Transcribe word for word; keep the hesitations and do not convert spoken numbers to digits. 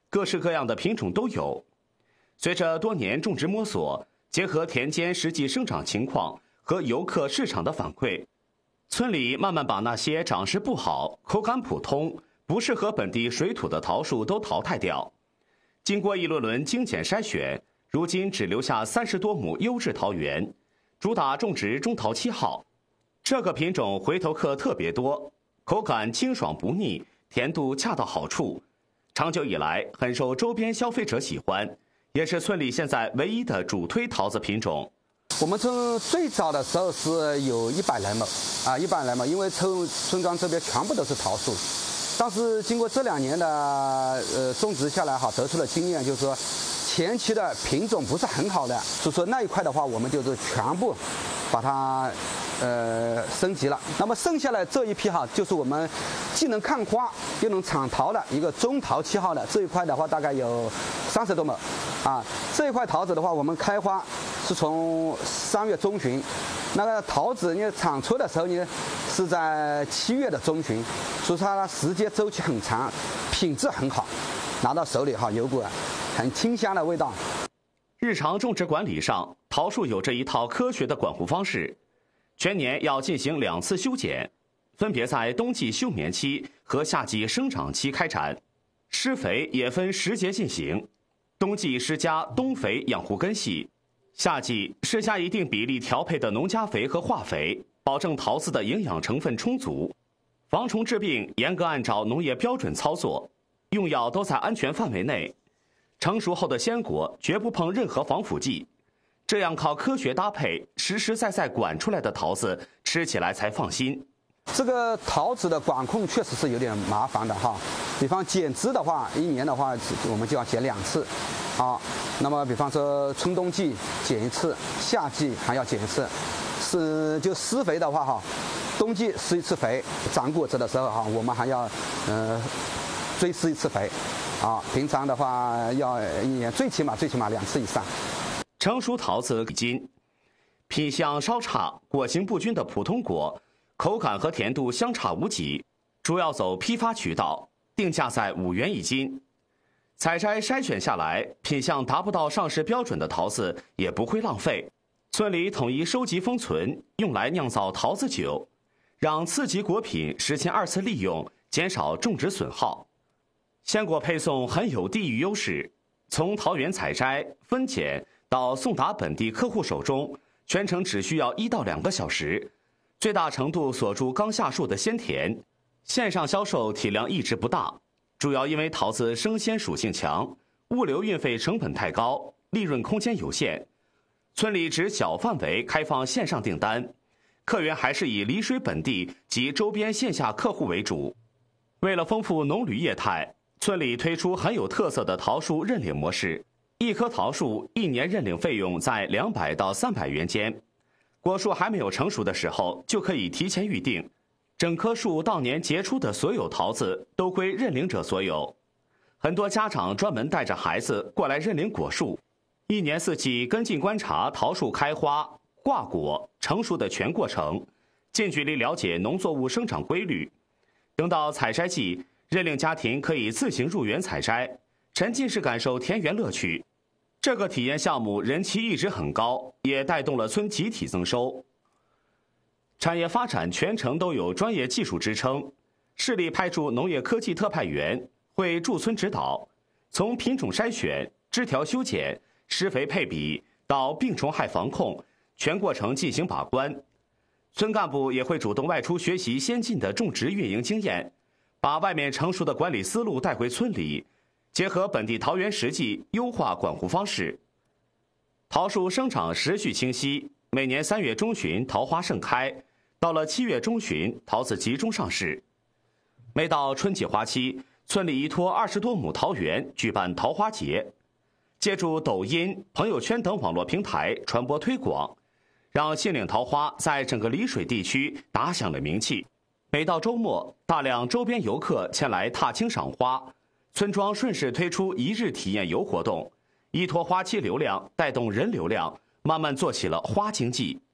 各式各样的品种都有。随着多年种植摸索，结合田间实际生长情况和游客市场的反馈，村里慢慢把那些长势不好、口感普通、不适合本地水土的桃树都淘汰掉。经过一轮轮精简筛选，如今只留下三十多亩优质桃园，主打种植中桃七号。这个品种回头客特别多，口感清爽不腻，甜度恰到好处，长久以来很受周边消费者喜欢，也是村里现在唯一的主推桃子品种。 我们从最早的时候是有一百来亩啊，一百来亩，因为村村庄这边全部都是桃树，但是经过这两年的呃种植下来哈，得出了经验，就是说前期的品种不是很好的，所以说那一块的话，我们就是全部把它呃升级了。那么剩下来这一批哈，就是我们既能看花又能产桃的一个中桃七号的这一块的话，大概有三十多亩啊。这一块桃子的话，我们开花是从三月中旬，那个桃子你产出的时候呢是在七月的中旬，所以它的时间周期很长，品质很好，拿到手里哈有股很清香的味道。 日常种植管理上，桃树有着一套科学的管护方式，全年要进行两次修剪，分别在冬季休眠期和夏季生长期开展。施肥也分时节进行，冬季施加冬肥养护根系，夏季施加一定比例调配的农家肥和化肥，保证桃子的营养成分充足。防虫治病严格按照农业标准操作，用药都在安全范围内。成熟后的鲜果绝不碰任何防腐剂，这样靠科学搭配，实实在在管出来的桃子吃起来才放心。 这个桃子的管控确实是有点麻烦的哈，比方剪枝的话，一年的话我们就要剪两次，啊，那么比方说春冬季剪一次，夏季还要剪一次，是就施肥的话哈，冬季施一次肥，长果子的时候哈，我们还要呃追施一次肥。啊，平常的话要一年最起码最起码两次以上。 成熟桃子筋，品相稍差、果形不均的普通果，口感和甜度相差无几，主要走批发渠道，定价在五元一斤。采摘筛选下来，品相达不到上市标准的桃子也不会浪费，村里统一收集封存，用来酿造桃子酒，让次级果品实现二次利用，减少种植损耗。鲜果配送很有地域优势，从桃园采摘、分拣到送达本地客户手中，全程只需要一到两个小时，最大程度锁住刚下树的鲜甜。线上销售体量一直不大，主要因为桃子生鲜属性强，物流运费成本太高，利润空间有限。村里只小范围开放线上订单，客源还是以丽水本地及周边线下客户为主。为了丰富农旅业态，村里推出很有特色的桃树认领模式，一棵桃树一年认领费用在两百到三百元间。果树还没有成熟的时候，就可以提前预定，整棵树当年结出的所有桃子都归认领者所有。很多家长专门带着孩子过来认领果树，一年四季跟进观察桃树开花、挂果、成熟的全过程，近距离了解农作物生长规律。等到采摘季，认领家庭可以自行入园采摘，沉浸式感受田园乐趣。这个体验项目人气一直很高，也带动了村集体增收。产业发展全程都有专业技术支撑，市里派驻农业科技特派员会驻村指导，从品种筛选、枝条修剪、施肥配比到病虫害防控，全过程进行把关。村干部也会主动外出学习先进的种植运营经验，把外面成熟的管理思路带回村里，结合本地桃园实际优化管护方式。桃树生长时序清晰，每年三月中旬桃花盛开，到了七月中旬桃子集中上市。每到春季花期，村里依托二十多亩桃园举办桃花节，借助抖音、朋友圈等网络平台传播推广，让杏岭桃花在整个丽水地区打响了名气。每到周末，大量周边游客前来踏青赏花，村庄顺势推出一日体验游活动，依托花期流量带动人流量，慢慢做起了花经济。